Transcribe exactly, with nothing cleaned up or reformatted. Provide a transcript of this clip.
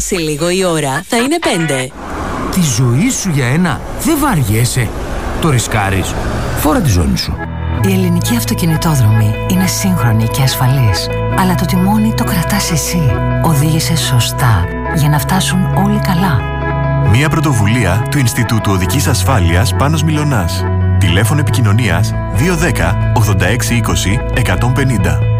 σε λίγο η ώρα θα είναι πέντε. Τη ζωή σου για ένα δεν βαριέσαι. Το ρισκάρεις. Φόρα τη ζώνη σου. Η ελληνική αυτοκινητόδρομη είναι σύγχρονη και ασφαλής. Αλλά το τιμόνι το κρατάς εσύ. Οδήγησε σωστά για να φτάσουν όλοι καλά. Μία πρωτοβουλία του Ινστιτούτου Οδικής Ασφάλειας Πάνος Μιλωνάς. Τηλέφωνο επικοινωνίας δύο ένα μηδέν ογδόντα έξι είκοσι εκατόν πενήντα.